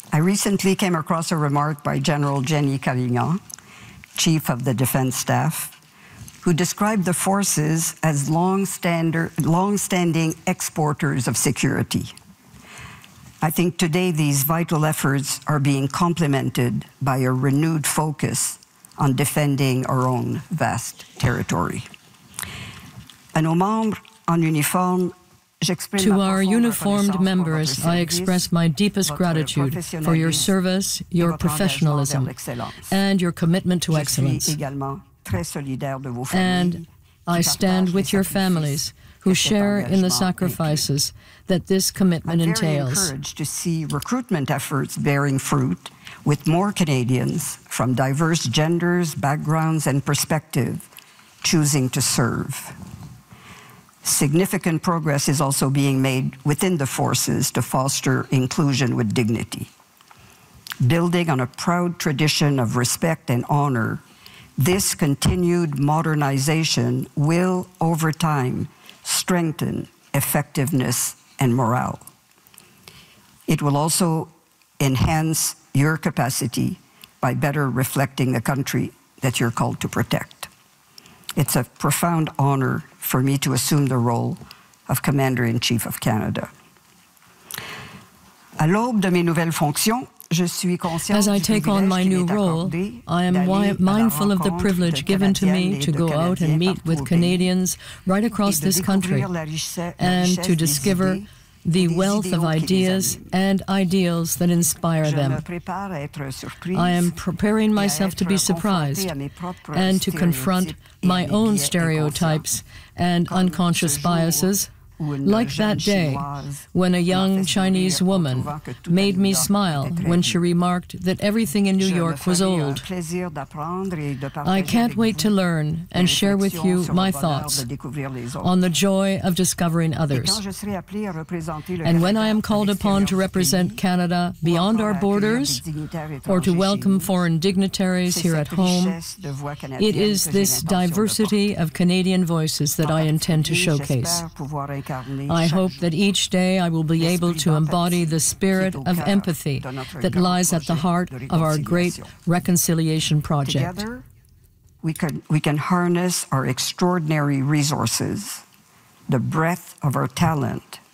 I recently came across a remark by General Jenny Calignan, Chief of the Defense Staff, who described the forces as long-standing exporters of security. I think today these vital efforts are being complemented by a renewed focus on defending our own vast territory. À nos membres en uniforme, to our uniformed members, I express my deepest gratitude for your service, your professionalism, and your commitment to excellence. And I stand with your families who share in the sacrifices that this commitment entails. I'm very encouraged to see recruitment efforts bearing fruit with more Canadians from diverse genders, backgrounds, and perspectives choosing to serve. Significant progress is also being made within the forces to foster inclusion with dignity. Building on a proud tradition of respect and honor, this continued modernization will, over time, strengthen effectiveness and morale. It will also enhance your capacity by better reflecting the country that you're called to protect. It's a profound honor for me to assume the role of Commander-in-Chief of Canada. À l'aube de mes nouvelles fonctions, as I take on my new role, I am mindful of the privilege given to me to go out and meet with Canadians right across this country and to discover the wealth of ideas and ideals that inspire them. I am preparing myself to be surprised and to confront my own stereotypes and unconscious biases, like that day when a young Chinese woman made me smile when she remarked that everything in New York was old. I can't wait to learn and share with you my thoughts on the joy of discovering others. And when I am called upon to represent Canada beyond our borders or to welcome foreign dignitaries here at home, it is this diversity of Canadian voices that I intend to showcase. I hope that each day I will be able to embody the spirit of empathy that lies at the heart of our great reconciliation project. Together, we can harness our extraordinary resources, the breadth of our talent,